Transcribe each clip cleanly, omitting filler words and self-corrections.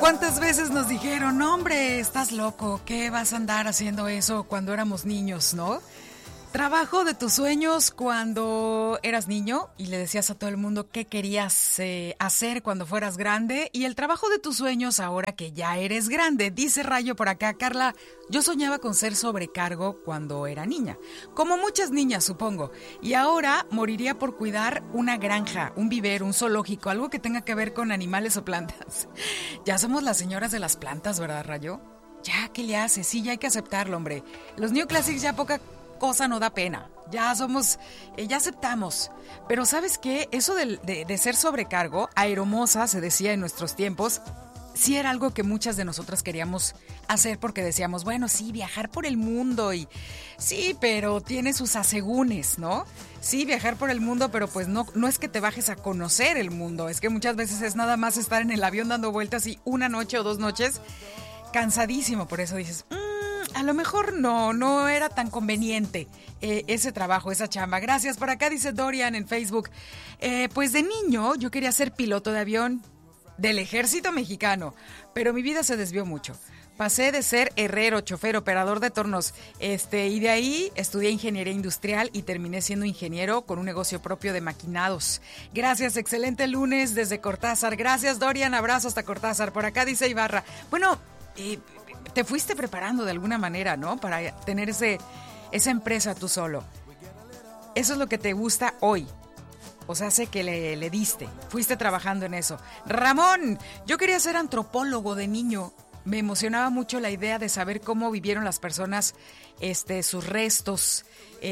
¿Cuántas veces nos dijeron, no, hombre, estás loco, ¿qué vas a andar haciendo eso cuando éramos niños, no? Trabajo de tus sueños cuando eras niño y le decías a todo el mundo qué querías hacer cuando fueras grande, y el trabajo de tus sueños ahora que ya eres grande. Dice Rayo por acá: Carla, yo soñaba con ser sobrecargo cuando era niña, como muchas niñas supongo, y ahora moriría por cuidar una granja, un vivero, un zoológico, algo que tenga que ver con animales o plantas. Ya somos las señoras de las plantas, ¿verdad, Rayo? Ya, ¿qué le hace? Sí, ya hay que aceptarlo, hombre. Los New Classics ya poca cosa no da pena, ya somos, ya aceptamos. Pero ¿sabes qué? Eso de ser sobrecargo, aeromoza se decía en nuestros tiempos, sí era algo que muchas de nosotras queríamos hacer porque decíamos, bueno, sí, viajar por el mundo, y sí, pero tiene sus asegúnes, ¿no? Sí, viajar por el mundo, pero pues no es que te bajes a conocer el mundo, es que muchas veces es nada más estar en el avión dando vueltas y una noche o 2 noches, cansadísimo. Por eso dices, a lo mejor no era tan conveniente ese trabajo, esa chamba. Gracias. Por acá dice Dorian en Facebook. Pues de niño yo quería ser piloto de avión del ejército mexicano, pero mi vida se desvió mucho. Pasé de ser herrero, chofer, operador de tornos, y de ahí estudié ingeniería industrial y terminé siendo ingeniero con un negocio propio de maquinados. Gracias, excelente lunes desde Cortázar. Gracias, Dorian, abrazo hasta Cortázar. Por acá dice Ibarra, bueno, te fuiste preparando de alguna manera, ¿no? Para tener esa empresa tú solo. Eso es lo que te gusta hoy. O sea, sé que le diste. Fuiste trabajando en eso. Ramón, yo quería ser antropólogo de niño. Me emocionaba mucho la idea de saber cómo vivieron las personas, sus restos.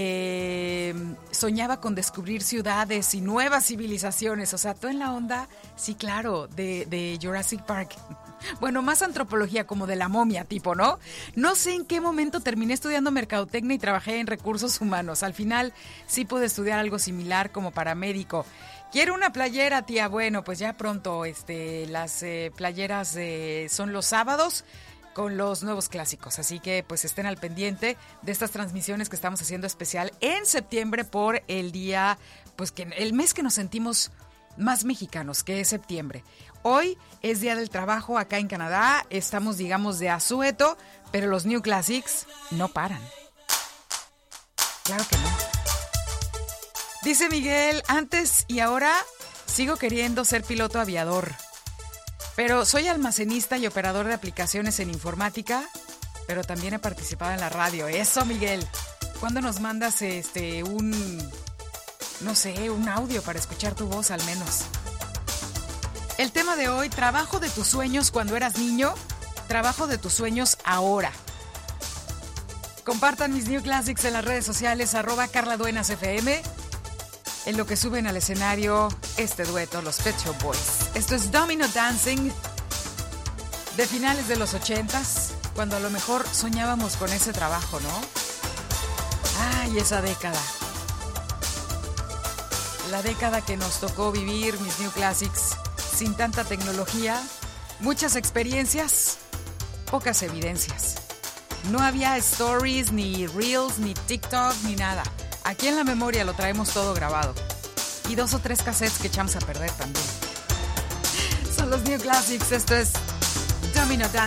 Soñaba con descubrir ciudades y nuevas civilizaciones. O sea, todo en la onda, sí, claro, de Jurassic Park. Bueno, más antropología, como de la momia tipo, ¿no? No sé en qué momento terminé estudiando mercadotecnia y trabajé en recursos humanos. Al final sí pude estudiar algo similar como paramédico. Quiero una playera, tía. Bueno, pues ya pronto, las playeras son los sábados con los nuevos clásicos. Así que pues estén al pendiente de estas transmisiones que estamos haciendo especial en septiembre por el día, pues que el mes que nos sentimos más mexicanos, que es septiembre. Hoy es Día del Trabajo acá en Canadá, estamos, digamos, de asueto, pero los New Classics no paran. Claro que no. Dice Miguel, antes y ahora sigo queriendo ser piloto aviador, pero soy almacenista y operador de aplicaciones en informática, pero también he participado en la radio. Eso, Miguel. ¿Cuándo nos mandas un audio para escuchar tu voz al menos? El tema de hoy, trabajo de tus sueños cuando eras niño, trabajo de tus sueños ahora. Compartan mis New Classics en las redes sociales, @CarlaDuenasFM, en lo que suben al escenario este dueto, los Pet Shop Boys. Esto es Domino Dancing, de finales de los 80s, cuando a lo mejor soñábamos con ese trabajo, ¿no? Ay, esa década. La década que nos tocó vivir, mis New Classics, sin tanta tecnología, muchas experiencias, pocas evidencias. No había stories, ni reels, ni TikTok, ni nada. Aquí en la memoria lo traemos todo grabado. Y 2 o 3 cassettes que echamos a perder también. Son los New Classics, esto es Domino Dance.